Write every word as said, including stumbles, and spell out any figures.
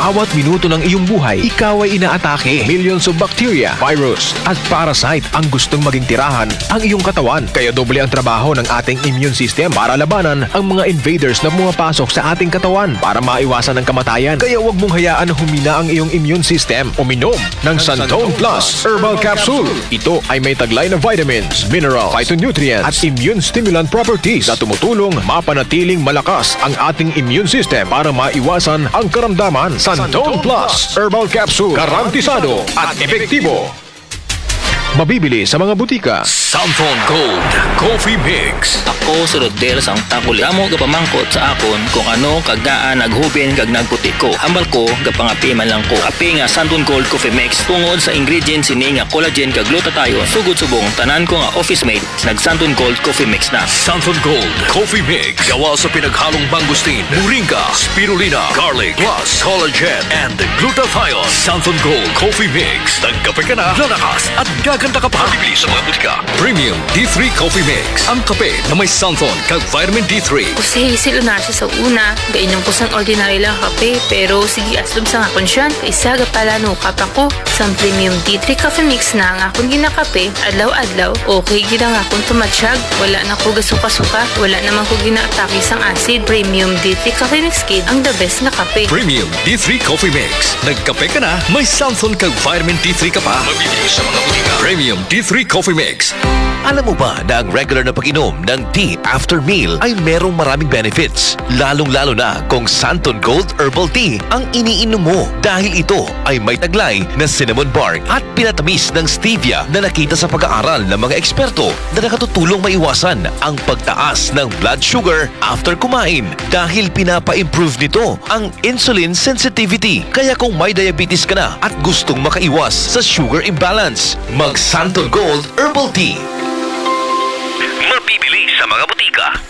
bawat minuto ng iyong buhay, ikaw ay inaatake. Millions of bacteria, virus, at parasite ang gustong maging tirahan ang iyong katawan. Kaya doble ang trabaho ng ating immune system para labanan ang mga invaders na pumapasok sa ating katawan para maiwasan ang kamatayan. Kaya huwag mong hayaan na humina ang iyong immune system. Uminom ng Santon Plus Herbal Capsule. Ito ay may taglay na vitamins, minerals, phytonutrients, at immune stimulant properties na tumutulong mapanatiling malakas ang ating immune system para maiwasan ang karamdaman. Santon Plus Herbal Capsule. Garantisado at epektibo. Mabibili sa mga butika. Santon Gold Coffee Mix. Ako si Rodelas ang takuli. Amo gapamangkot sa akon kung ano kagdaan naghubin kag nagputi ko. Hambal ko gapangapi man lang ko. Kape nga Santon Gold Coffee Mix tungod sa ingredients ini nga collagen kag glutathione. Sugod subong tanan ko nga office mate nag Santon Gold Coffee Mix na. Santon Gold Coffee Mix. Gawa sa pinaghalong mangustin, moringa, spirulina, garlic, plus collagen and glutathione. Santon Gold Coffee Mix. Nagkape ka na, lalakas at gaganda ka pa. Bibili sa mga butika. Premium D three Coffee Mix. Ang kape na may Santon kag vitamin D three. Usahay sila na siya sa una. Gainom ko sang ordinary lang kape. Pero sige aslom sa nga konsyan. Isa ga pala no kapa ko. Sang Premium D three Coffee Mix na ang akong ginakape. Adlaw-adlaw. Okay gina nga akong tumatsyag. Wala na ko gasuka-suka. Wala naman ko ginaatake sang acid. Premium D three Coffee Mix Kid ang the best na kape. Premium D three Coffee Mix. Nagkape ka na, may Santon kag vitamin D three ka pa. Mabibili sa mga butika. Premium D three Coffee Mix. Alam mo ba na ang regular na pag-inom ng tea after meal ay merong maraming benefits? Lalong-lalo na kung Santon Gold Herbal Tea ang iniinom mo dahil ito ay may taglay na cinnamon bark at pinatamis ng stevia na nakita sa pag-aaral ng mga eksperto na nakatutulong maiwasan ang pagtaas ng blood sugar after kumain dahil pinapa-improve nito ang insulin sensitivity. Kaya kung may diabetes ka na at gustong makaiwas sa sugar imbalance, mag Santon Gold Herbal Tea. Mabibili sa mga butika.